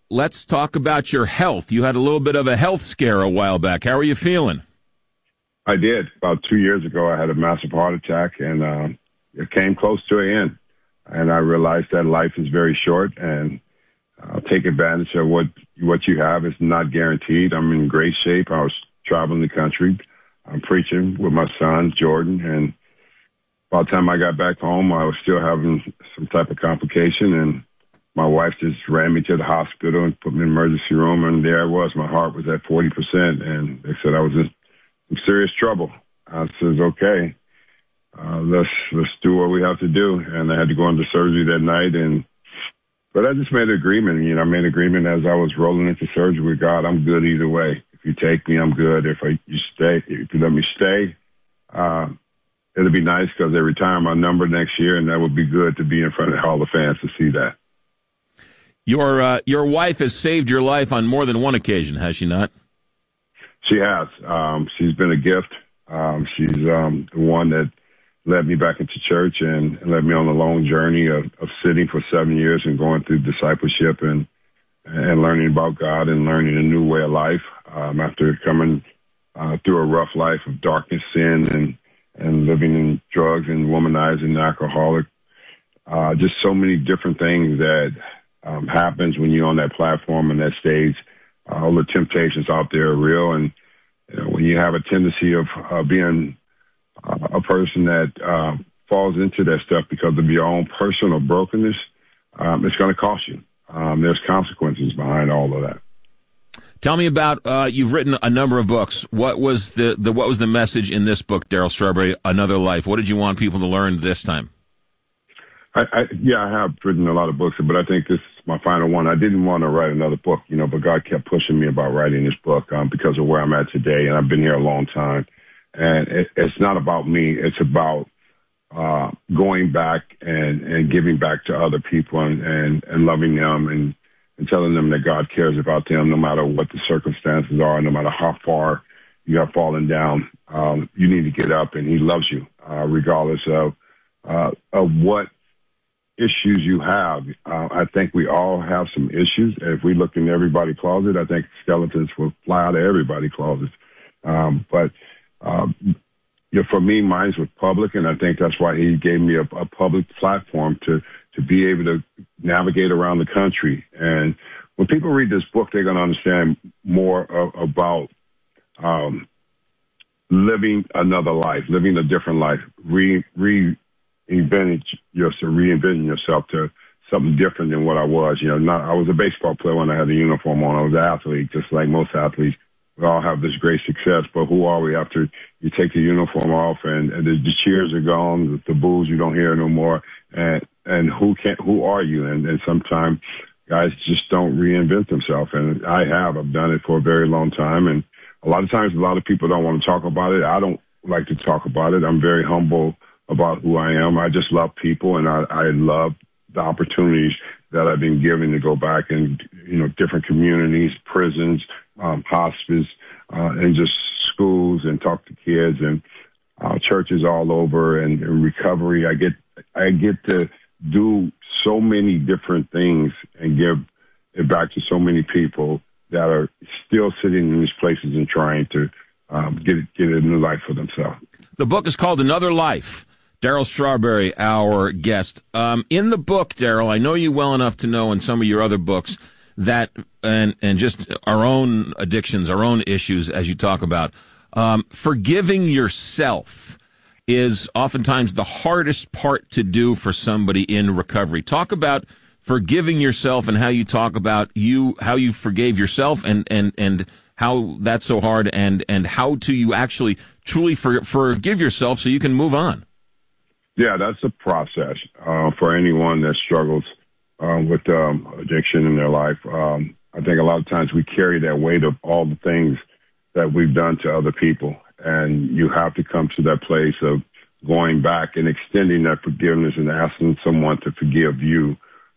let's talk about your health. You had a little bit of a health scare a while back. How are you feeling? I did. About 2 years ago, I had a massive heart attack, and it came close to an end. And I realized that life is very short, and take advantage of what you have. Is not guaranteed. I'm in great shape. I was traveling the country. I'm preaching with my son, Jordan, and by the time I got back home, I was still having some type of complication, and my wife just ran me to the hospital and put me in the emergency room, and there I was. My heart was at 40%, and they said I was in some serious trouble. I said, okay, let's do what we have to do, and I had to go into surgery that night, but I just made an agreement. I made an agreement as I was rolling into surgery with God. I'm good either way. If you take me, I'm good. If you let me stay, it'll be nice because they retire my number next year, and that would be good to be in front of all the fans to see that. Your wife has saved your life on more than one occasion, has she not? She has. She's been a gift. She's the one that led me back into church and led me on a long journey of sitting for 7 years and going through discipleship and learning about God and learning a new way of life after coming through a rough life of darkness, sin, and living in drugs and womanizing, alcoholic. Just so many different things that happens when you're on that platform and that stage. All the temptations out there are real, and when you have a tendency of being a person that falls into that stuff because of your own personal brokenness, it's going to cost you. There's consequences behind all of that. Tell me about you've written a number of books. What was the message in this book, Darryl Strawberry, Another Life? What did you want people to learn this time? I have written a lot of books, but I think this is my final one. I didn't want to write another book, but God kept pushing me about writing this book because of where I'm at today, and I've been here a long time. And it's not about me. It's about going back and giving back to other people and loving them and telling them that God cares about them no matter what the circumstances are, no matter how far you have fallen down. You need to get up, and He loves you regardless of what issues you have. I think we all have some issues. If we look in everybody's closet, I think skeletons will fly out of everybody's closets. For me, mine was public, and I think that's why He gave me a public platform to be able to navigate around the country. And when people read this book, they're going to understand more about living another life, living a different life, reinventing yourself to something different than what I was. I was a baseball player when I had the uniform on. I was an athlete, just like most athletes. We all have this great success, but who are we after you take the uniform off and the cheers are gone, the boos you don't hear no more, and who are you? And sometimes guys just don't reinvent themselves, and I've done it for a very long time, and a lot of times a lot of people don't want to talk about it. I don't like to talk about it. I'm very humble about who I am. I just love people, and I love the opportunities that I've been given to go back and, different communities, prisons, hospice, and just schools and talk to kids and churches all over and recovery. I get to do so many different things and give it back to so many people that are still sitting in these places and trying to get a new life for themselves. The book is called Another Life. Darryl Strawberry, our guest. In the book, Darryl, I know you well enough to know in some of your other books that, and just our own addictions, our own issues, as you talk about, forgiving yourself is oftentimes the hardest part to do for somebody in recovery. Talk about forgiving yourself and how you talk about how you forgave yourself and how that's so hard and how do you actually truly forgive yourself so you can move on. Yeah, that's a process for anyone that struggles with addiction in their life. I think a lot of times we carry that weight of all the things that we've done to other people, and you have to come to that place of going back and extending that forgiveness and asking someone to forgive you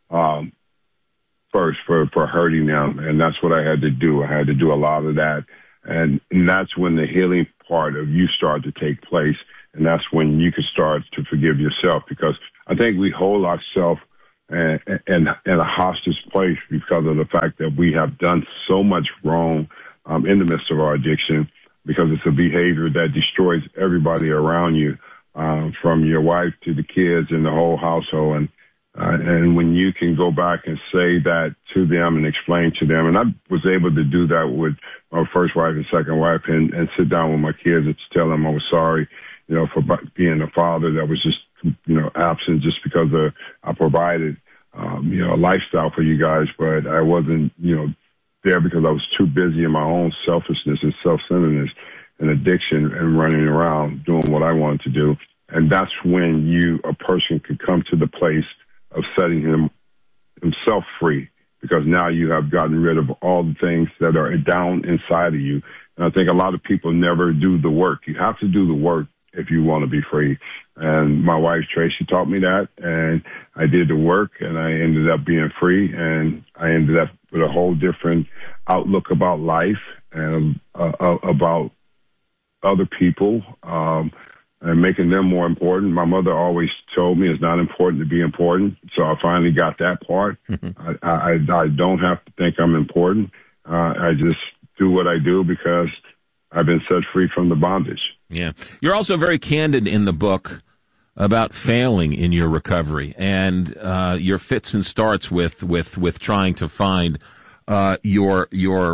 first for hurting them, and that's what I had to do. I had to do a lot of that, and that's when the healing part of you started to take place. And that's when you can start to forgive yourself, because I think we hold ourselves in a hostage place because of the fact that we have done so much wrong in the midst of our addiction, because it's a behavior that destroys everybody around you, from your wife to the kids and the whole household. And when you can go back and say that to them and explain to them, and I was able to do that with my first wife and second wife, and sit down with my kids and tell them I was sorry, for being a father that was just, absent just because I provided, a lifestyle for you guys, but I wasn't, there because I was too busy in my own selfishness and self-centeredness and addiction and running around doing what I wanted to do. And that's when a person could come to the place of setting himself free, because now you have gotten rid of all the things that are down inside of you. And I think a lot of people never do the work. You have to do the work if you want to be free. And my wife, Tracy, taught me that, and I did the work, and I ended up being free, and I ended up with a whole different outlook about life and about other people, and making them more important. My mother always told me it's not important to be important, so I finally got that part. I don't have to think I'm important. I just do what I do because I've been set free from the bondage. Yeah. You're also very candid in the book about failing in your recovery and your fits and starts with trying to find your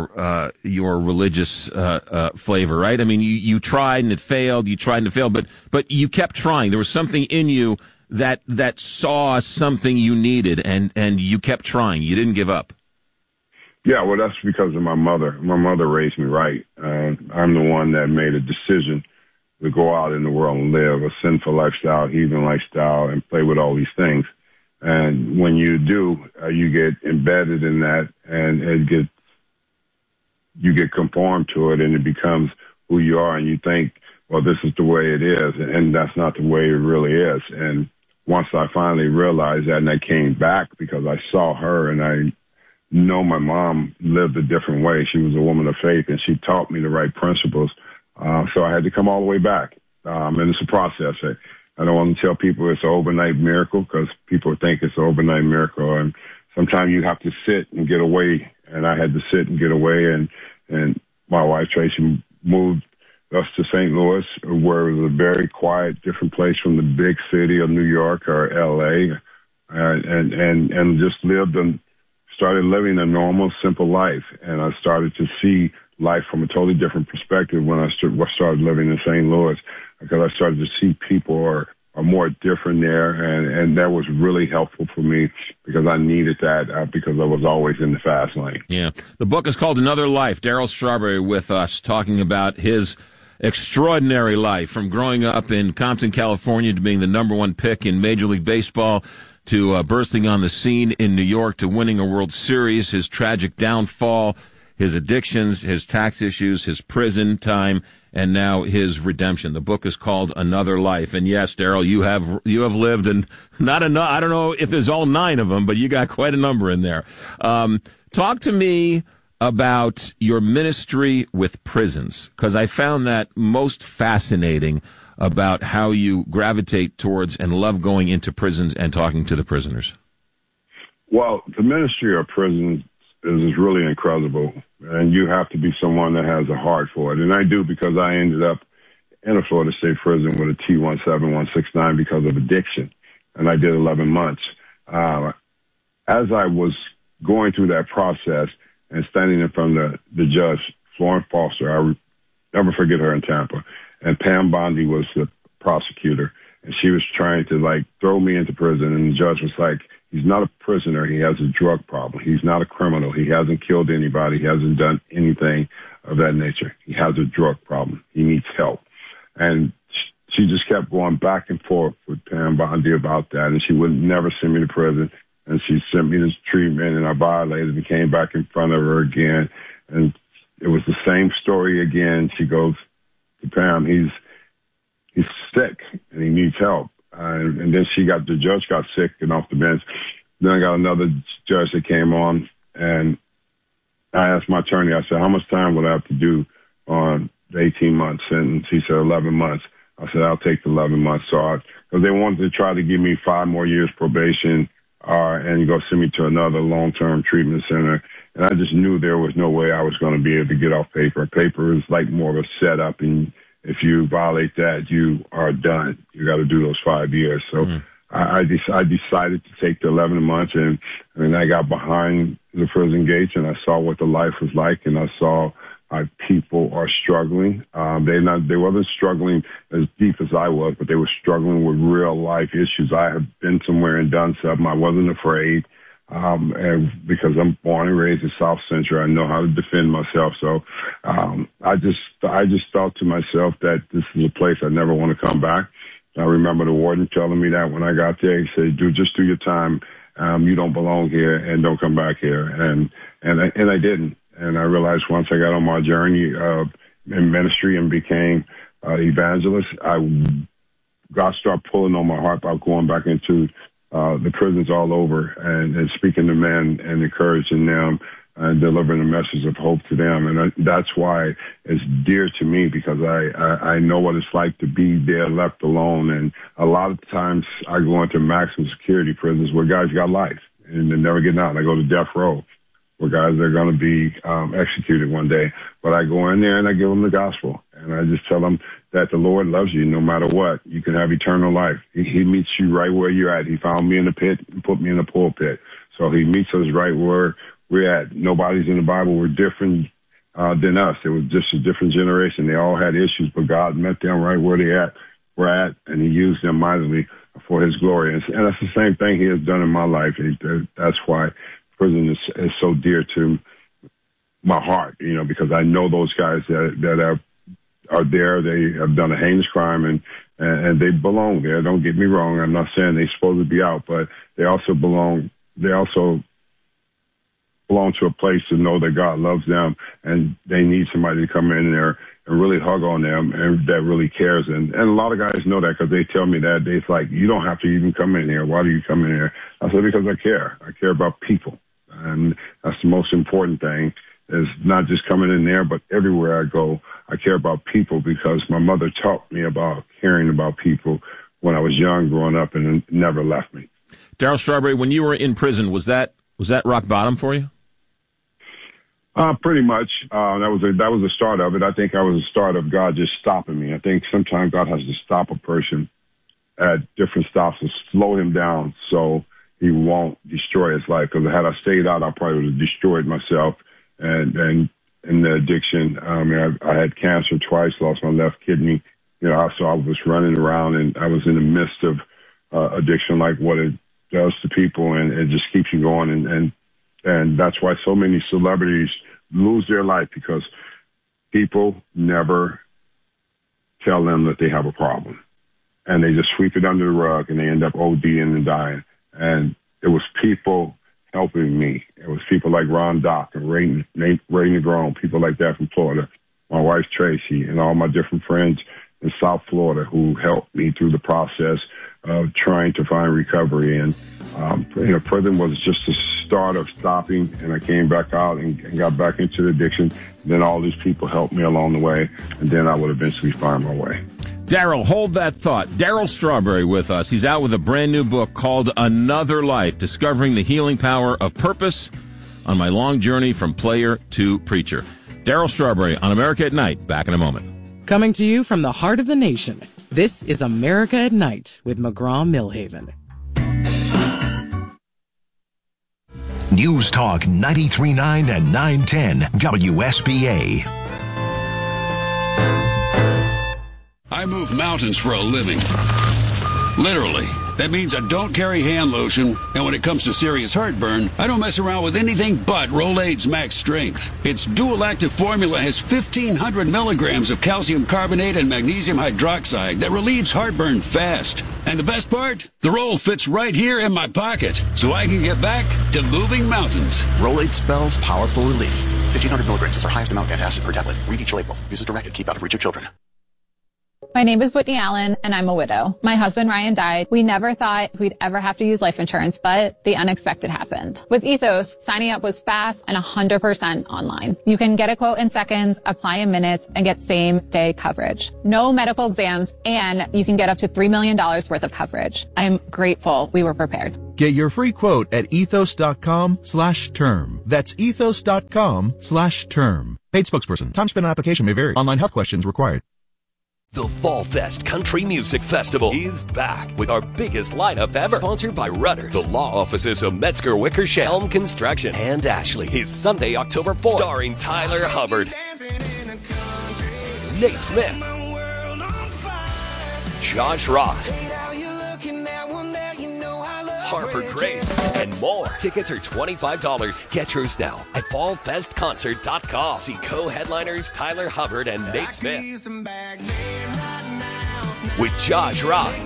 religious flavor, right? I mean, you tried and it failed. You tried and it failed, but you kept trying. There was something in you that saw something you needed, and you kept trying. You didn't give up. Yeah, well, that's because of my mother. My mother raised me right. I'm the one that made a decision to go out in the world and live a sinful lifestyle, heathen lifestyle, and play with all these things. And when you do, you get embedded in that, and you get conformed to it, and it becomes who you are, and you think, well, this is the way it is, and that's not the way it really is. And once I finally realized that, and I came back because I saw her, and I know my mom lived a different way. She was a woman of faith, and she taught me the right principles. So I had to come all the way back. And it's a process. I don't want to tell people it's an overnight miracle, because people think it's an overnight miracle. And sometimes you have to sit and get away. And I had to sit and get away. And my wife, Tracy, moved us to St. Louis, where it was a very quiet, different place from the big city of New York or L.A. And just started living a normal, simple life. And I started to see life from a totally different perspective when I started living in St. Louis, because I started to see people are more different there. And that was really helpful for me, because I needed that, because I was always in the fast lane. Yeah. The book is called Another Life. Darryl Strawberry with us, talking about his extraordinary life, from growing up in Compton, California, to being the #1 pick in Major League Baseball, to bursting on the scene in New York, to winning a World Series, his tragic downfall, his addictions, his tax issues, his prison time, and now his redemption. The book is called Another Life. And yes, Darryl, you have lived, and not enough. I don't know if there's all 9 of them, but you got quite a number in there. Talk to me about your ministry with prisons, because I found that most fascinating, about how you gravitate towards and love going into prisons and talking to the prisoners. Well, the ministry of prisons is really incredible, and you have to be someone that has a heart for it. And I do, because I ended up in a Florida State prison with a T-17169 because of addiction, and I did 11 months. As I was going through that process and standing in front of the judge, Florence Foster, I never forget her in Tampa, and Pam Bondi was the prosecutor, and she was trying to throw me into prison, and the judge was like, he's not a prisoner. He has a drug problem. He's not a criminal. He hasn't killed anybody. He hasn't done anything of that nature. He has a drug problem. He needs help. And she just kept going back and forth with Pam Bondi about that, and she would never send me to prison. And she sent me this treatment, and I violated and came back in front of her again. And it was the same story again. She goes to Pam, he's sick and he needs help. And then the judge got sick and off the bench. Then I got another judge that came on, and I asked my attorney, I said, how much time would I have to do on the 18-month sentence? He said 11 months. I said, I'll take the 11 months. Because they wanted to try to give me 5 more years probation and go send me to another long-term treatment center. And I just knew there was no way I was going to be able to get off paper. Paper is like more of a setup, and if you violate that, you are done. You got to do those 5 years. So I decided to take the 11 months, and I got behind the prison gates, and I saw what the life was like, and I saw how people are struggling. They wasn't struggling as deep as I was, but they were struggling with real life issues. I have been somewhere and done something. I wasn't afraid. And because I'm born and raised in South Central, I know how to defend myself. So, I just thought to myself that this is a place I never want to come back. I remember the warden telling me that when I got there. He said, just do your time. You don't belong here, and don't come back here. And I didn't. And I realized once I got on my journey, in ministry and became, evangelist, God started pulling on my heart about going back into the prisons all over and speaking to men and encouraging them and delivering a message of hope to them. And that's why it's dear to me, because I know what it's like to be there left alone. And a lot of times I go into maximum security prisons where guys got life and they're never getting out. And I go to death row where guys are going to be executed one day. But I go in there and I give them the gospel. And I just tell them that the Lord loves you no matter what. You can have eternal life. He meets you right where you're at. He found me in the pit and put me in the pulpit. So he meets us right where we're at. Nobody's in the Bible. We're different than us. It was just a different generation. They all had issues, but God met them right where we're at, and he used them mightily for his glory. And that's the same thing he has done in my life. That's why prison is so dear to my heart, because I know those guys that are there. They have done a heinous crime, and they belong there. Don't get me wrong. I'm not saying they're supposed to be out, but they also belong to a place to know that God loves them, and they need somebody to come in there and really hug on them and that really cares. And a lot of guys know that because they tell me that. It's like, you don't have to even come in here. Why do you come in here? I said, because I care. I care about people. And that's the most important thing, is not just coming in there, but everywhere I go, I care about people, because my mother taught me about caring about people when I was young, growing up, and it never left me. Darryl Strawberry, when you were in prison, was that rock bottom for you? Pretty much. That was the start of it. I think I was the start of God just stopping me. I think sometimes God has to stop a person at different stops to slow him down so he won't destroy his life. Because had I stayed out, I probably would have destroyed myself and in the addiction. I had cancer twice, lost my left kidney. So I was running around, and I was in the midst of addiction, like what it does to people, and it just keeps you going. And that's why so many celebrities lose their life, because people never tell them that they have a problem. And they just sweep it under the rug, and they end up ODing and dying. And it was people helping me. It was people like Ron Dock and Ray Negron, people like that from Florida, my wife Tracy, and all my different friends in South Florida who helped me through the process of trying to find recovery. And, prison was just the start of stopping, and I came back out and got back into the addiction. And then all these people helped me along the way, and then I would eventually find my way. Darryl, hold that thought. Darryl Strawberry with us. He's out with a brand new book called Another Life, Discovering the Healing Power of Purpose on My Long Journey from Player to Preacher. Darryl Strawberry on America at Night. Back in a moment. Coming to you from the heart of the nation, this is America at Night with McGraw-Millhaven. News Talk 93.9 and 910 WSBA. I move mountains for a living. Literally. That means I don't carry hand lotion, and when it comes to serious heartburn, I don't mess around with anything but Rolaids Max Strength. Its dual-active formula has 1,500 milligrams of calcium carbonate and magnesium hydroxide that relieves heartburn fast. And the best part? The roll fits right here in my pocket, so I can get back to moving mountains. Rolaids spells powerful relief. 1,500 milligrams is our highest amount of antacid per tablet. Read each label. Use as directed. Keep out of reach of children. My name is Whitney Allen, and I'm a widow. My husband, Ryan, died. We never thought we'd ever have to use life insurance, but the unexpected happened. With Ethos, signing up was fast and 100% online. You can get a quote in seconds, apply in minutes, and get same-day coverage. No medical exams, and you can get up to $3 million worth of coverage. I'm grateful we were prepared. Get your free quote at ethos.com/term. That's ethos.com/term. Paid spokesperson. Time spent on application may vary. Online health questions required. The Fall Fest Country Music Festival is back with our biggest lineup ever. Sponsored by Rudders, the law offices of Metzger Wickersham, Helm Construction, and Ashley. Is Sunday, October 4th. Starring Tyler Hubbard, Nate Smith, Josh Ross, Harper Grace, and more. Tickets are $25. Get yours now at fallfestconcert.com. See co-headliners Tyler Hubbard and Nate Smith with Josh Ross,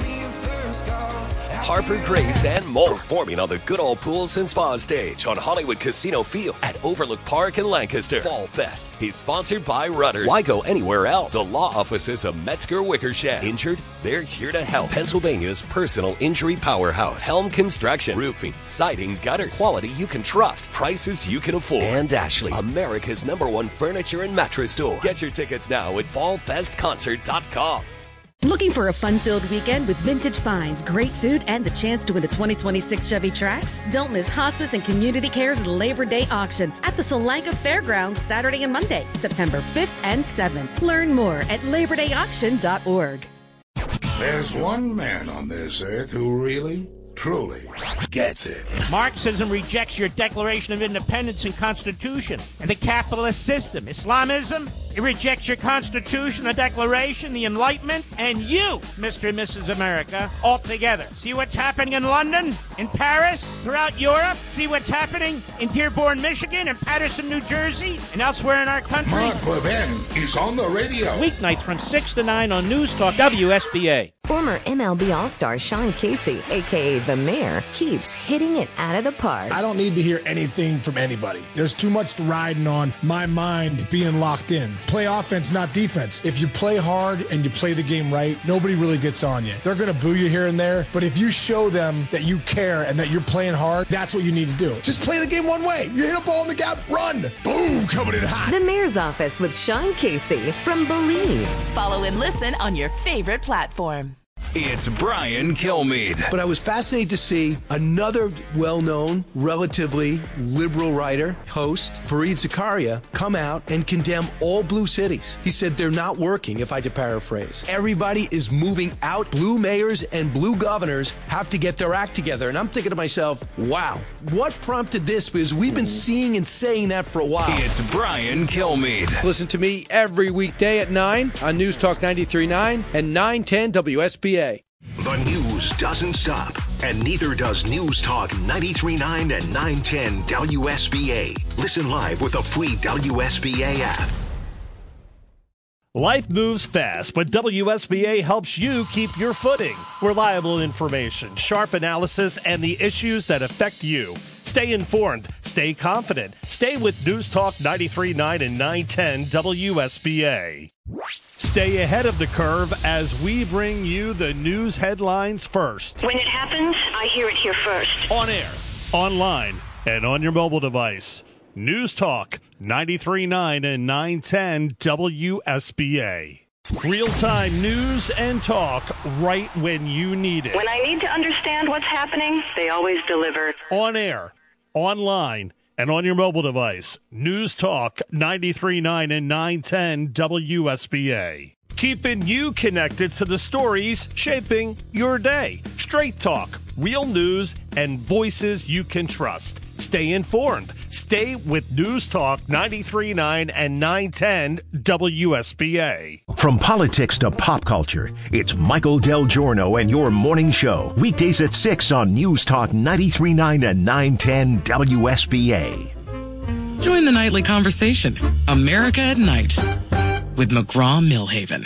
Harper Grace, and more. Performing on the Good Old Pools and Spa stage on Hollywood Casino Field at Overlook Park in Lancaster. Fall Fest is sponsored by Rudders. Why go anywhere else? The law offices of Metzger Wickersham. Injured? They're here to help. Pennsylvania's personal injury powerhouse. Helm Construction. Roofing, siding, gutters. Quality you can trust. Prices you can afford. And Ashley, America's #1 furniture and mattress store. Get your tickets now at fallfestconcert.com. Looking for a fun-filled weekend with vintage finds, great food, and the chance to win the 2026 Chevy Trax? Don't miss Hospice and Community Care's Labor Day auction at the Solanka Fairgrounds Saturday and Monday, September 5th and 7th. Learn more at LaborDayAuction.org. There's one man on this earth who really, truly gets it. Marxism rejects your Declaration of Independence and Constitution and the capitalist system. Islamism, it rejects your Constitution, the Declaration, the Enlightenment, and you, Mr. and Mrs. America, altogether. See what's happening in London, in Paris, throughout Europe? See what's happening in Dearborn, Michigan, and Patterson, New Jersey, and elsewhere in our country? Mark Levin is on the radio. Weeknights from 6 to 9 on News Talk WSBA. Former MLB All-Star Sean Casey, a.k.a. The Mayor, keeps hitting it out of the park. I don't need to hear anything from anybody. There's too much riding on my mind being locked in. Play offense, not defense. If you play hard and you play the game right, nobody really gets on you. They're going to boo you here and there, but if you show them that you care and that you're playing hard, that's what you need to do. Just play the game one way. You hit a ball in the gap, run. Boom, coming in hot. The Mayor's Office with Sean Casey from Believe. Follow and listen on your favorite platform. It's Brian Kilmeade. But I was fascinated to see another well-known, relatively liberal writer, host, Fareed Zakaria, come out and condemn all blue cities. He said they're not working, if I had to paraphrase. Everybody is moving out. Blue mayors and blue governors have to get their act together. And I'm thinking to myself, wow, what prompted this? Because we've been seeing and saying that for a while. It's Brian Kilmeade. Listen to me every weekday at 9 on News Talk 93.9 and 910 WSBA. The news doesn't stop, and neither does News Talk 93.9 and 910 WSBA. Listen live with a free WSBA app. Life moves fast, but WSBA helps you keep your footing. Reliable information, sharp analysis, and the issues that affect you. Stay informed, stay confident, stay with News Talk 93.9 and 910 WSBA. Stay ahead of the curve as we bring you the news headlines first. When it happens, I hear it here first. On air, online, and on your mobile device. News Talk 93.9 and 910 WSBA. Real-time news and talk right when you need it. When I need to understand what's happening, they always deliver. On air, online, and on your mobile device. News Talk 93.9 and 910 WSBA. Keeping you connected to the stories shaping your day. Straight talk, real news, and voices you can trust. Stay informed. Stay with News Talk 93.9 and 910 WSBA. From politics to pop culture, it's Michael Del Giorno and your morning show. Weekdays at 6 on News Talk 93.9 and 910 WSBA. Join the nightly conversation, America at Night, with McGraw-Milhaven.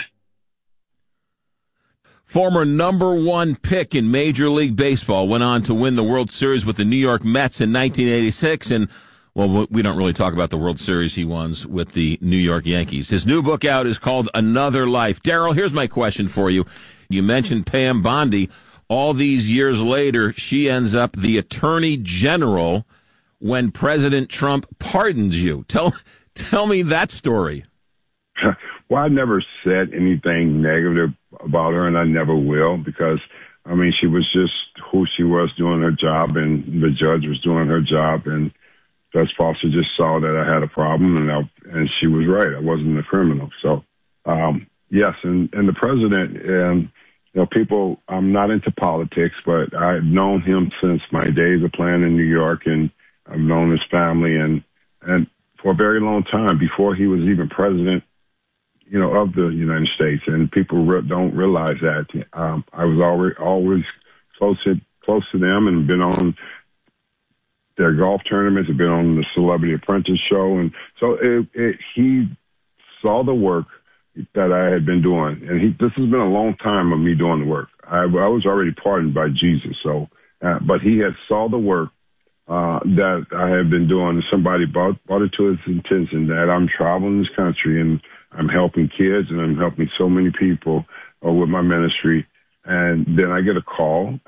Former #1 pick in Major League Baseball went on to win the World Series with the New York Mets in 1986. And, well, we don't really talk about the World Series he won with the New York Yankees. His new book out is called Another Life. Daryl, here's my question for you. You mentioned Pam Bondi. All these years later, she ends up the Attorney General when President Trump pardons you. Tell me that story. Well, I never said anything negative about her, and I never will, because, I mean, she was just who she was doing her job, and the judge was doing her job, and Judge Foster just saw that I had a problem, and she was right. I wasn't a criminal. So, yes, and the president, people, I'm not into politics, but I've known him since my days of playing in New York, and I've known his family, and for a very long time, before he was even president, of the United States, and people don't realize that. I was always close to them, and been on their golf tournaments, have been on the Celebrity Apprentice show, and so he saw the work that I had been doing, and this has been a long time of me doing the work. I was already pardoned by Jesus, so but he had saw the work that I had been doing, and somebody brought it to his attention that I'm traveling this country and I'm helping kids and I'm helping so many people with my ministry. And then I get a call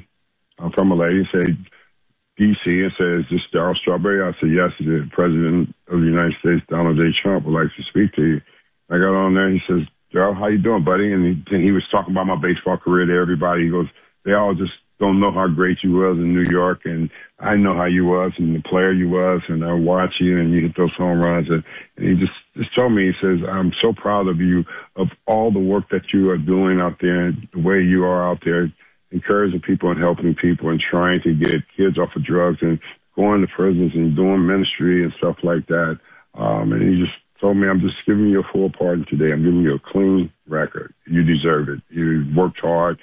from a lady, say, D.C., and says, "Is this Darryl Strawberry?" I said, "Yes, the President of the United States, Donald J. Trump, would like to speak to you." I got on there, and he says, "Darryl, how you doing, buddy?" And he was talking about my baseball career to everybody. He goes, "They all just don't know how great you was in New York, and I know how you was and the player you was, and I watch you, and you hit those home runs." And he just told me, he says, "I'm so proud of you, of all the work that you are doing out there, and the way you are out there, encouraging people and helping people and trying to get kids off of drugs and going to prisons and doing ministry and stuff like that." And he just told me, "I'm just giving you a full pardon today. I'm giving you a clean record. You deserve it. You worked hard.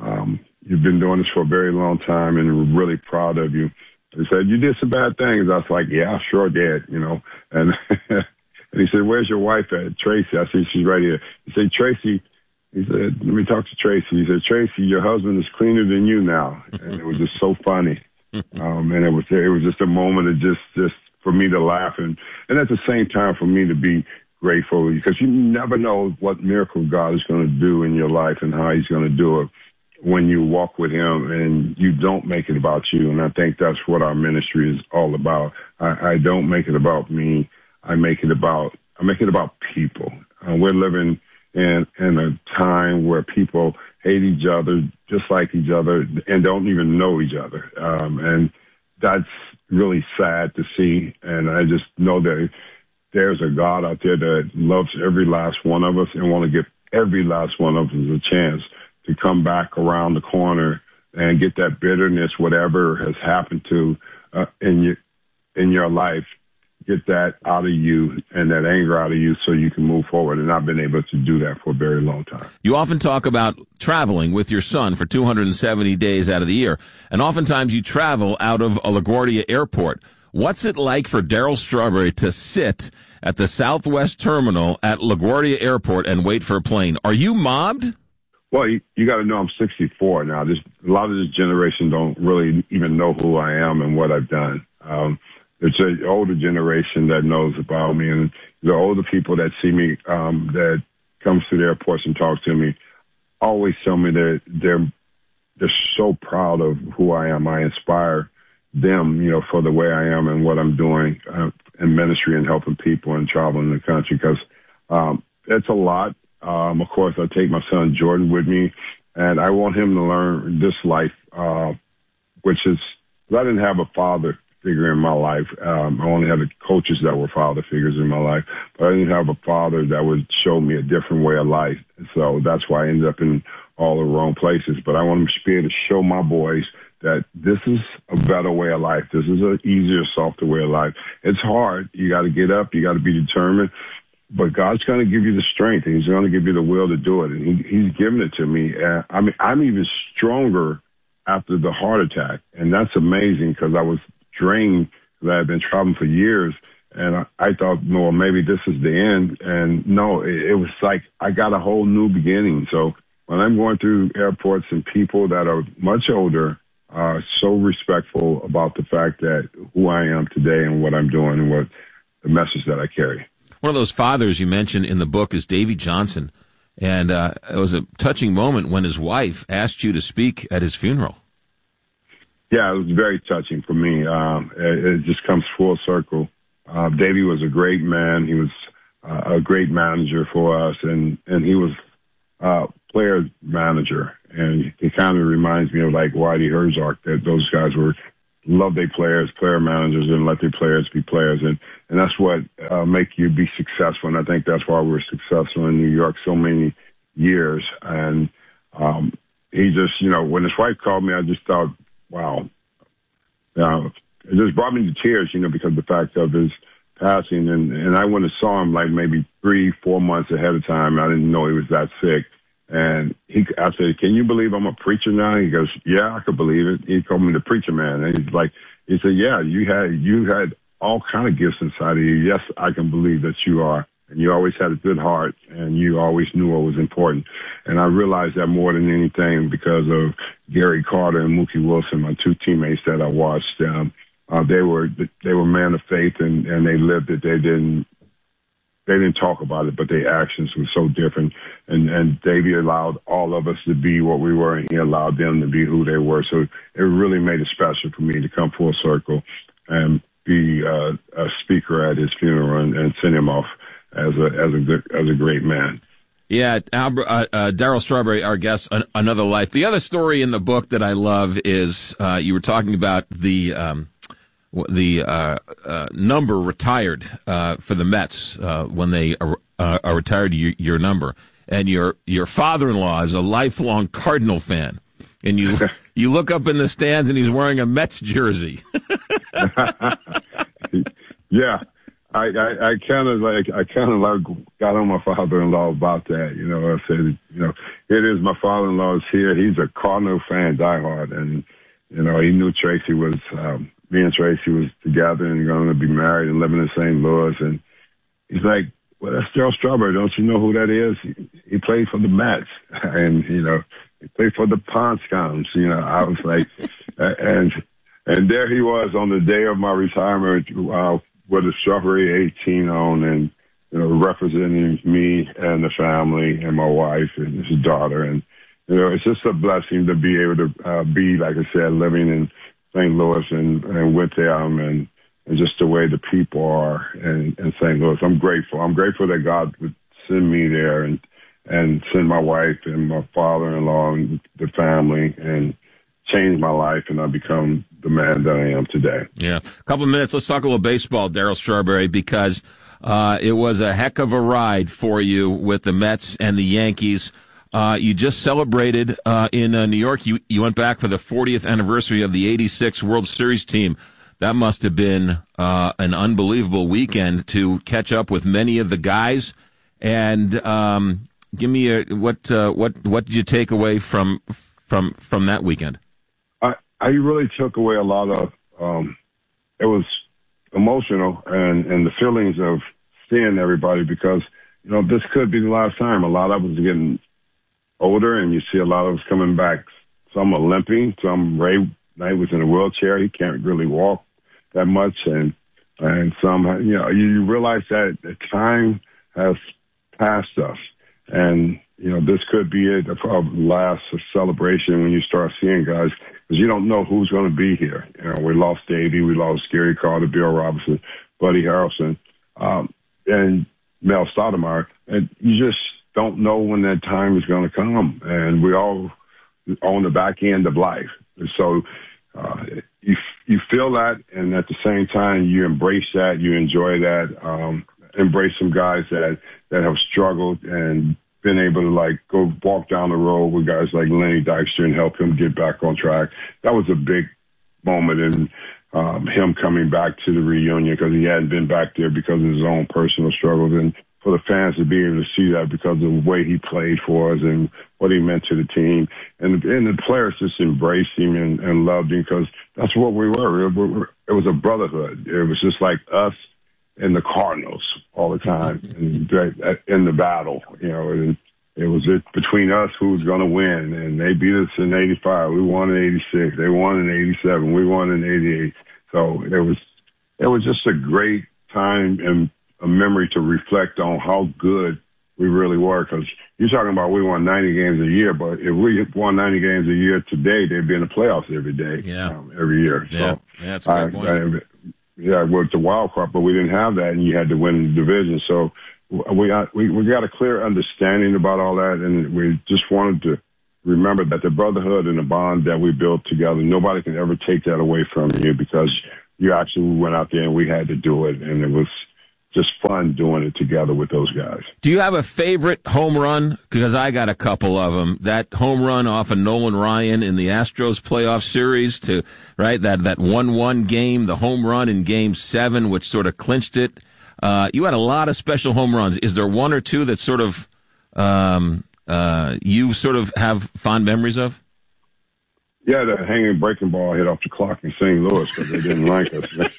You've been doing this for a very long time, and we're really proud of you." He said, "You did some bad things." I was like, "Yeah, I sure did, And, and he said, "Where's your wife at, Tracy?" I said, "She's right here." He said, "Tracy," he said, "let me talk to Tracy." He said, "Tracy, your husband is cleaner than you now." And it was just so funny. And it was just a moment of just for me to laugh and at the same time for me to be grateful, because you never know what miracle God is going to do in your life and how he's going to do it when you walk with him and you don't make it about you. And I think that's what our ministry is all about. I don't make it about me. I make it about people. We're living in a time where people hate each other, just like each other, and don't even know each other. And that's really sad to see. And I just know that there's a God out there that loves every last one of us and want to give every last one of us a chance to come back around the corner and get that bitterness, whatever has happened to in your life, get that out of you and that anger out of you so you can move forward. And I've been able to do that for a very long time. You often talk about traveling with your son for 270 days out of the year, and oftentimes you travel out of LaGuardia Airport. What's it like for Darryl Strawberry to sit at the Southwest Terminal at LaGuardia Airport and wait for a plane? Are you mobbed? Well, you got to know I'm 64 now. A lot of this generation don't really even know who I am and what I've done. It's an older generation that knows about me, and the older people that see me, that comes to the airports and talks to me, always tell me that they're so proud of who I am. I inspire them, for the way I am and what I'm doing in ministry and helping people and traveling the country, because it's a lot. Of course, I take my son Jordan with me, and I want him to learn this life, which is, I didn't have a father figure in my life. I only had the coaches that were father figures in my life, but I didn't have a father that would show me a different way of life. So that's why I ended up in all the wrong places. But I want to be able to show my boys that this is a better way of life. This is an easier, softer way of life. It's hard. You got to get up. You got to be determined. But God's going to give you the strength, and he's going to give you the will to do it. And he's given it to me. I'm even stronger after the heart attack. And that's amazing, because I was drained, because I had been traveling for years. And I thought, no, maybe this is the end. And no, it was like I got a whole new beginning. So when I'm going through airports and people that are much older are so respectful about the fact that who I am today and what I'm doing and what the message that I carry. One of those fathers you mentioned in the book is Davy Johnson, and it was a touching moment when his wife asked you to speak at his funeral. Yeah, it was very touching for me. It just comes full circle. Davy was a great man. He was a great manager for us, and he was a player manager. And it kind of reminds me of like Whitey Herzog, that those guys love their players, player managers, and let their players be players. And that's what make you be successful. And I think that's why we're successful in New York so many years. And he just, when his wife called me, I just thought, wow. It just brought me to tears, because of the fact of his passing. And I went and saw him like maybe 3-4 months ahead of time. I didn't know he was that sick. And I said, can you believe I'm a preacher now? He goes, yeah, I could believe it. He called me the preacher man. And he said, yeah, you had all kind of gifts inside of you. Yes, I can believe that you are. And you always had a good heart, and you always knew what was important. And I realized that more than anything because of Gary Carter and Mookie Wilson, my two teammates that I watched. They were men of faith, and they lived it. They didn't talk about it, but their actions were so different. And Davey allowed all of us to be what we were, and he allowed them to be who they were. So it really made it special for me to come full circle and be a speaker at his funeral and send him off as a great man. Yeah, Darryl Strawberry, our guest, Another Life. The other story in the book that I love is you were talking about the number retired for the Mets when they are retired your number, and your father-in-law is a lifelong Cardinal fan, and you look up in the stands and he's wearing a Mets jersey. Yeah. I kind of got on my father-in-law about that. I said, it is my father-in-law's here. He's a Cardinal fan, diehard, and he knew Tracy was me and Tracy was together and going to be married and living in St. Louis. And he's like, well, that's Darryl Strawberry. Don't you know who that is? He played for the Mets, and he played for the Ponscoms. I was like, and there he was on the day of my retirement. With a Strawberry 18 on, and representing me and the family and my wife and his daughter, and it's just a blessing to be able to be, like I said, living in St. Louis and with them, and just the way the people are in St. Louis. I'm grateful. I'm grateful that God would send me there and send my wife and my father-in-law and the family and change my life, and I become the man that I am today. Yeah. A couple of minutes. Let's talk a little baseball, Darryl Strawberry, because it was a heck of a ride for you with the Mets and the Yankees. You just celebrated in New York. You went back for the 40th anniversary of the '86 World Series team. That must have been an unbelievable weekend to catch up with many of the guys. And give me what did you take away from that weekend? I really took away a lot of, it was emotional and the feelings of seeing everybody because, this could be the last time. A lot of us are getting older, and you see a lot of us coming back. Some are limping. Ray Knight was in a wheelchair. He can't really walk that much. And some, you realize that the time has passed us. And, this could be it, the last celebration when you start seeing guys, because you don't know who's going to be here. We lost Davey, we lost Gary Carter, Bill Robinson, Buddy Harrelson, and Mel Stoudemire. And you just don't know when that time is going to come. And we all on the back end of life. And so you feel that, and at the same time, you embrace that, you enjoy that, embrace some guys that have struggled and been able to go walk down the road with guys like Lenny Dykstra and help him get back on track. That was a big moment in him coming back to the reunion because he hadn't been back there because of his own personal struggles. And for the fans to be able to see that because of the way he played for us and what he meant to the team. And the players just embraced him and loved him because that's what we were. It was a brotherhood. It was just like us and the Cardinals all the time in the battle, and it was between us who was going to win. And they beat us in '85. We won in '86. They won in '87. We won in '88. So it was just a great time and a memory to reflect on how good we really were. Because you're talking about we won 90 games a year, but if we won 90 games a year today, they'd be in the playoffs every day, every year. Yeah, so that's a great point. Yeah, it worked the wild card, but we didn't have that, and you had to win the division. So we got a clear understanding about all that, and we just wanted to remember that the brotherhood and the bond that we built together, nobody can ever take that away from you, because you actually went out there and we had to do it, and it was just fun doing it together with those guys. Do you have a favorite home run? Because I got a couple of them. That home run off of Nolan Ryan in the Astros playoff series, to right that 1-1 game, the home run in Game 7, which sort of clinched it. You had a lot of special home runs. Is there one or two that sort of you sort of have fond memories of? Yeah, the hanging breaking ball hit off the clock in St. Louis because they didn't like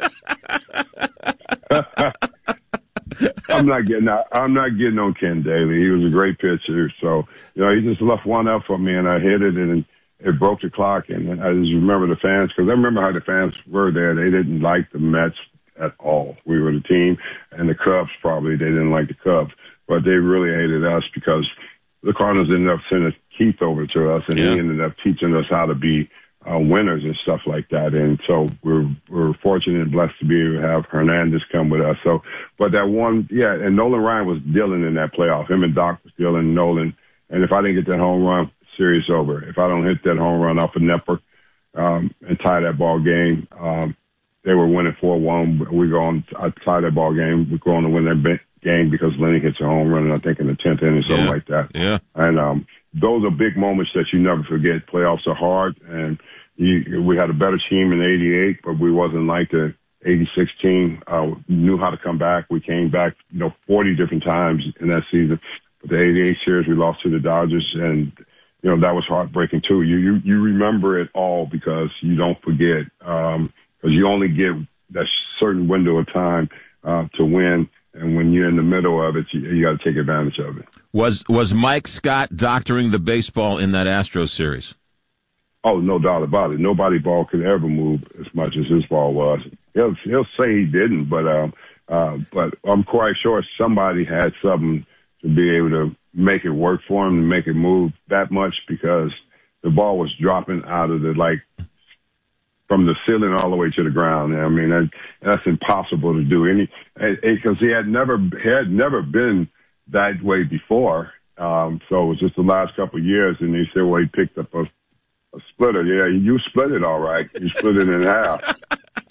us. I'm not getting on Ken Daly. He was a great pitcher. So, he just left one up for me, and I hit it, and it broke the clock. And I just remember the fans, because I remember how the fans were there. They didn't like the Mets at all. We were the team, and the Cubs probably, they didn't like the Cubs. But they really hated us because the Cardinals ended up sending Keith over to us, and he ended up teaching us how to be winners and stuff like that. And so we're fortunate and blessed to be able to have Hernandez come with us. So, but that one, and Nolan Ryan was dealing in that playoff. Him and Doc was dealing, Nolan. And if I didn't get that home run, series over. If I don't hit that home run off of Nepper and tie that ball game, they were winning 4-1. I tie that ball game. We go on to win that game because Lenny hits a home run, I think in the 10th inning, something like that. Yeah. And those are big moments that you never forget. Playoffs are hard, and we had a better team in '88, but we wasn't like the '86 team. Knew how to come back. We came back, 40 different times in that season. But the '88 series, we lost to the Dodgers, and that was heartbreaking too. You remember it all because you don't forget, because you only get that certain window of time to win. And when you're in the middle of it, you got to take advantage of it. Was Mike Scott doctoring the baseball in that Astros series? Oh, no doubt about it. Nobody ball could ever move as much as his ball was. He'll say he didn't, but I'm quite sure somebody had something to be able to make it work for him, to make it move that much, because the ball was dropping out of from the ceiling all the way to the ground. I mean, that's impossible to do. Because he had never been that way before. So it was just the last couple of years, and he said, well, he picked up a splitter. Yeah, you split it all right. You split it in half.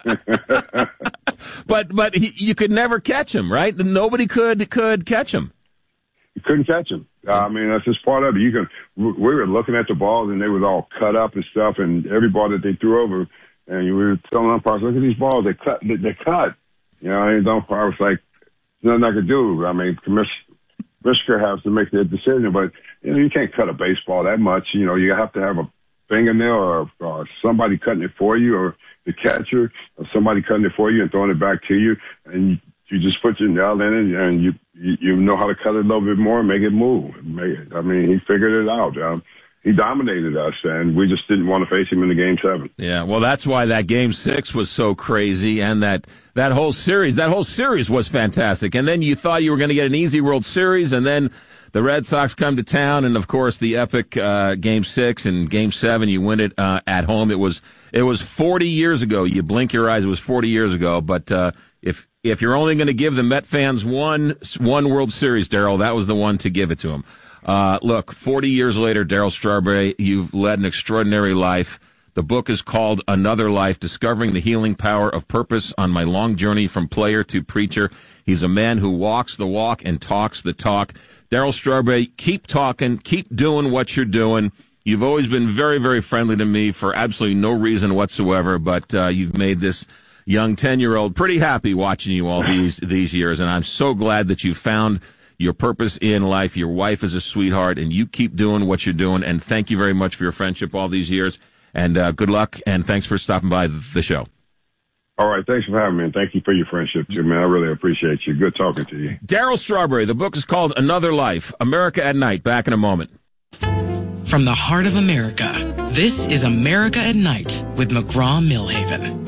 But you could never catch him, right? Nobody could catch him. You couldn't catch him. I mean, that's just part of it. We were looking at the balls, and they was all cut up and stuff, and every ball that they threw over, and we were telling umpires, look at these balls, they cut. And the umpire was like, nothing I could do. I mean, Commissioner has to make that decision, but you can't cut a baseball that much. You have to have a fingernail or somebody cutting it for you, or the catcher, or somebody cutting it for you and throwing it back to you, and you just put your nail in it, and you know how to cut it a little bit more and make it move. He figured it out. He dominated us, and we just didn't want to face him in the Game 7. Yeah, well, that's why that Game 6 was so crazy, and that whole series was fantastic. And then you thought you were going to get an easy World Series, and then the Red Sox come to town, and of course the epic Game 6 and Game 7, you win it at home. It was 40 years ago. You blink your eyes, it was 40 years ago. But if you're only going to give the Met fans one World Series, Darryl, that was the one to give it to them. Look, 40 years later, Darryl Strawberry, you've led an extraordinary life. The book is called Another Life, Discovering the Healing Power of Purpose on My Long Journey from Player to Preacher. He's a man who walks the walk and talks the talk. Darryl Strawberry, keep talking, keep doing what you're doing. You've always been very, very friendly to me for absolutely no reason whatsoever, but you've made this young 10-year-old pretty happy watching you all these years, and I'm so glad that you found your purpose in life. Your wife is a sweetheart, and you keep doing what you're doing, and thank you very much for your friendship all these years, and good luck, and thanks for stopping by the show. All right, thanks for having me, and thank you for your friendship, too, man. I really appreciate you. Good talking to you. Darryl Strawberry, the book is called Another Life, America at Night. Back in a moment. From the heart of America, this is America at Night with McGraw-Millhaven.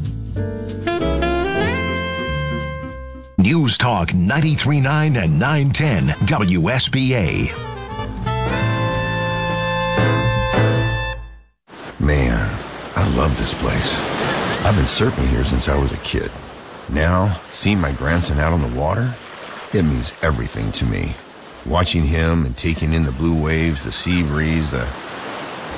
News Talk 93.9 and 910 WSBA. Man, I love this place. I've been surfing here since I was a kid. Now, seeing my grandson out on the water, it means everything to me. Watching him and taking in the blue waves, the sea breeze, the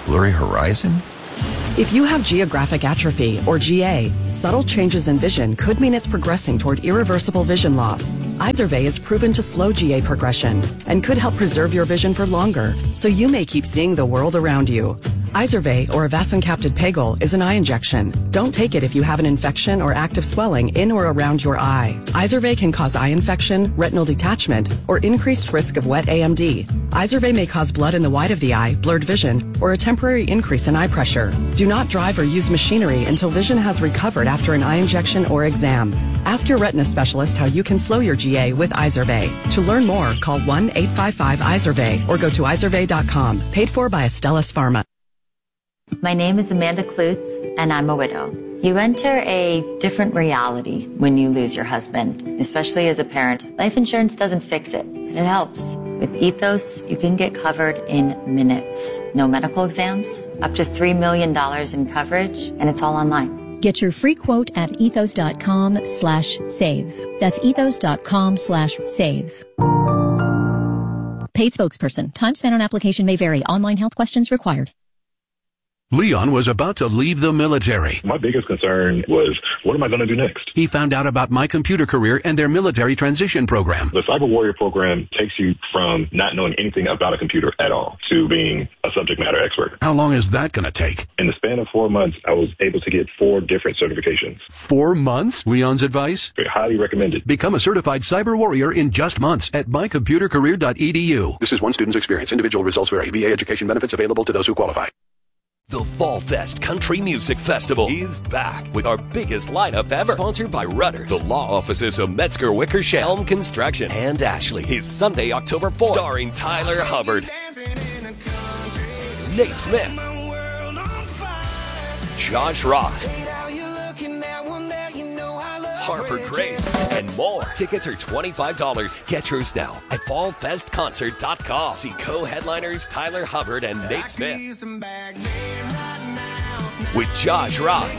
Blurry horizon? If you have geographic atrophy, or GA, subtle changes in vision could mean it's progressing toward irreversible vision loss. Izervay is proven to slow GA progression and could help preserve your vision for longer, so you may keep seeing the world around you. Izervay, or avacincaptad pegol, is an eye injection. Don't take it if you have an infection or active swelling in or around your eye. Izervay can cause eye infection, retinal detachment, or increased risk of wet AMD. Izervay may cause blood in the white of the eye, blurred vision, or a temporary increase in eye pressure. Do not drive or use machinery until vision has recovered after an eye injection or exam. Ask your retina specialist how you can slow your GA with Izervay. To learn more, call 1-855-IZERVAY or go to izervay.com. Paid for by Astellas Pharma. My name is Amanda Klutz, and I'm a widow. You enter a different reality when you lose your husband, especially as a parent. Life insurance doesn't fix it, but it helps. With Ethos, you can get covered in minutes. No medical exams, up to $3 million in coverage, and it's all online. Get your free quote at ethos.com/save. That's ethos.com/save. Paid spokesperson. Time spent on application may vary. Online health questions required. Leon was about to leave the military. My biggest concern was, what am I going to do next? He found out about My Computer Career and their military transition program. The Cyber Warrior program takes you from not knowing anything about a computer at all to being a subject matter expert. How long is that going to take? In the span of 4 months, I was able to get 4 different certifications. 4 months? Leon's advice? Highly recommended. Become a certified Cyber Warrior in just months at mycomputercareer.edu. This is one student's experience. Individual results vary. VA education benefits available to those who qualify. The Fall Fest Country Music Festival is back with our biggest lineup ever. Sponsored by Rudders, the law offices of Metzger Wickersham, Helm Construction, and Ashley. Is Sunday, October 4th. Starring Tyler Hubbard, Nate Smith, Josh Ross, Harper Grace, and more. Tickets are $25. Get yours now at fallfestconcert.com. See co-headliners Tyler Hubbard and Nate Smith. With Josh Ross,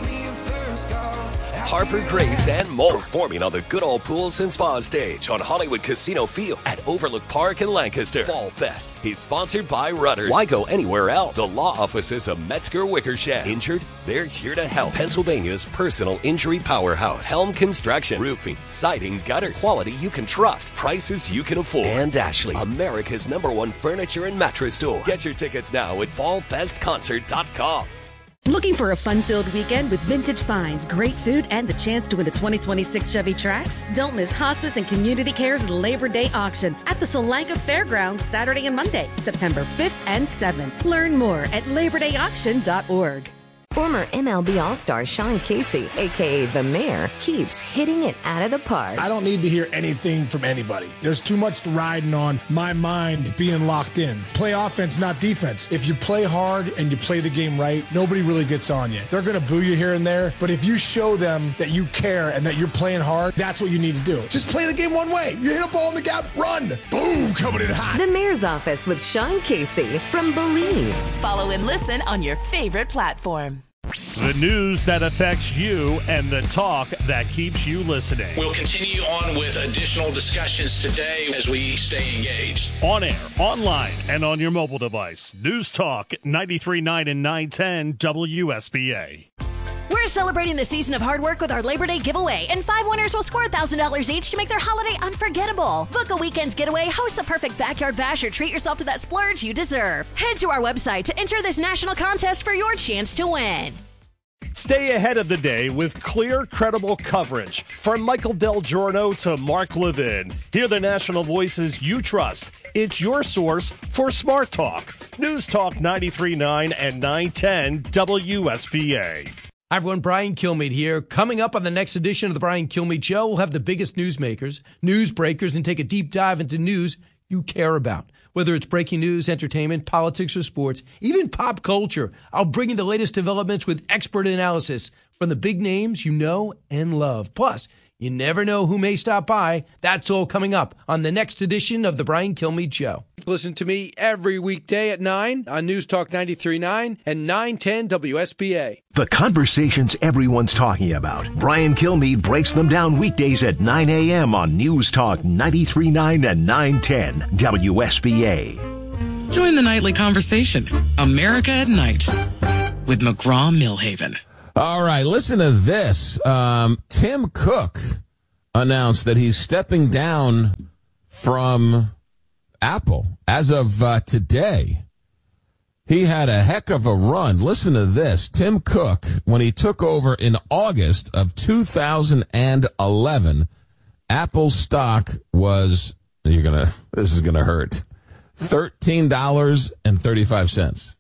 Harper Grace, and more. Performing on the Good Old Pools and Spa stage on Hollywood Casino Field at Overlook Park in Lancaster. Fall Fest is sponsored by Rudders. Why go anywhere else? The law offices of Metzger Wickersham. Injured? They're here to help. Pennsylvania's personal injury powerhouse. Helm Construction. Roofing, siding, gutters. Quality you can trust. Prices you can afford. And Ashley, America's #1 furniture and mattress store. Get your tickets now at fallfestconcert.com. Looking for a fun-filled weekend with vintage finds, great food, and the chance to win the 2026 Chevy Trax? Don't miss Hospice and Community Care's Labor Day auction at the Solanka Fairgrounds Saturday and Monday, September 5th and 7th. Learn more at labordayauction.org. Former MLB All-Star Sean Casey, a.k.a. The Mayor, keeps hitting it out of the park. I don't need to hear anything from anybody. There's too much riding on my mind being locked in. Play offense, not defense. If you play hard and you play the game right, nobody really gets on you. They're going to boo you here and there, but if you show them that you care and that you're playing hard, that's what you need to do. Just play the game one way. You hit a ball in the gap, run. Boom, coming in hot. The Mayor's Office with Sean Casey from Believe. Follow and listen on your favorite platform. The news that affects you and the talk that keeps you listening. We'll continue on with additional discussions today as we stay engaged. On air, online, and on your mobile device. News Talk 93.9 and 910 WSBA. We're celebrating the season of hard work with our Labor Day giveaway, and 5 winners will score $1,000 each to make their holiday unforgettable. Book a weekend's getaway, host the perfect backyard bash, or treat yourself to that splurge you deserve. Head to our website to enter this national contest for your chance to win. Stay ahead of the day with clear, credible coverage. From Michael Del Giorno to Mark Levin. Hear the national voices you trust. It's your source for Smart Talk. News Talk 93.9 and 910 WSBA. Hi, everyone. Brian Kilmeade here. Coming up on the next edition of the Brian Kilmeade Show, we'll have the biggest newsmakers, news breakers, and take a deep dive into news you care about. Whether it's breaking news, entertainment, politics, or sports, even pop culture, I'll bring you the latest developments with expert analysis from the big names you know and love. Plus, you never know who may stop by. That's all coming up on the next edition of the Brian Kilmeade Show. Listen to me every weekday at 9 on News Talk 93.9 and 910 WSBA. The conversations everyone's talking about. Brian Kilmeade breaks them down weekdays at 9 a.m. on News Talk 93.9 and 910 WSBA. Join the nightly conversation. America at Night with McGraw-Milhaven. All right, listen to this. Tim Cook announced that he's stepping down from Apple as of today. He had a heck of a run. Listen to this. Tim Cook, when he took over in August of 2011, Apple stock was, this is going to hurt, $13.35.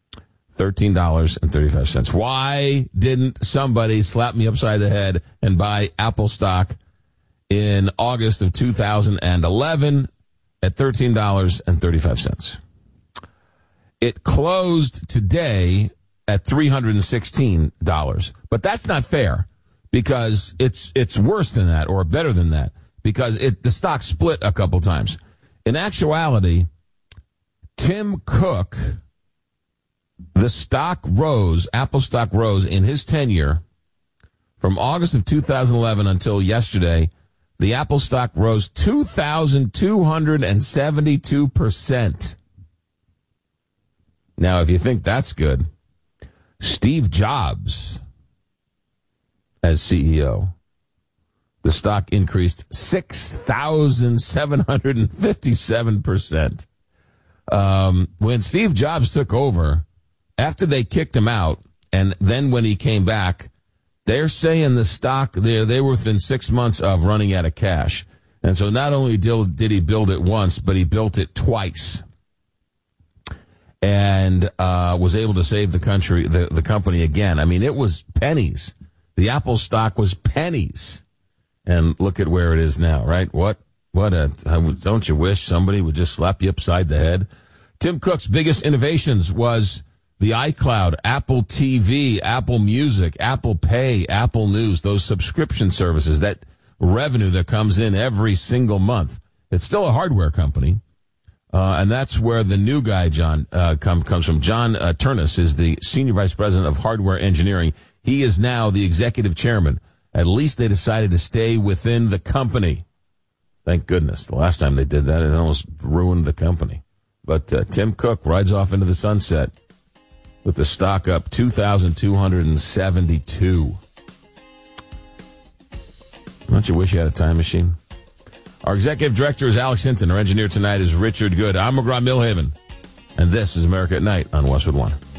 $13.35. Why didn't somebody slap me upside the head and buy Apple stock in August of 2011 at $13.35? It closed today at $316. But that's not fair because it's worse than that or better than that because the stock split a couple times. In actuality, Tim Cook, the stock rose, Apple stock rose in his tenure from August of 2011 until yesterday. The Apple stock rose 2,272%. Now, if you think that's good, Steve Jobs, as CEO, the stock increased 6,757%. When Steve Jobs took over, after they kicked him out, and then when he came back, they're saying the stock, they were within 6 months of running out of cash. And so not only did he build it once, but he built it twice. And was able to save the company again. I mean, it was pennies. The Apple stock was pennies. And look at where it is now, right? Don't you wish somebody would just slap you upside the head? Tim Cook's biggest innovations was the iCloud, Apple TV, Apple Music, Apple Pay, Apple News, those subscription services, that revenue that comes in every single month. It's still a hardware company. And that's where the new guy, John, comes from. John Turnus is the Senior Vice President of Hardware Engineering. He is now the Executive Chairman. At least they decided to stay within the company. Thank goodness. The last time they did that, it almost ruined the company. But Tim Cook rides off into the sunset with the stock up 2,272. Don't you wish you had a time machine? Our executive director is Alex Hinton. Our engineer tonight is Richard Good. I'm McGraw-Milhaven, and this is America at Night on Westwood One.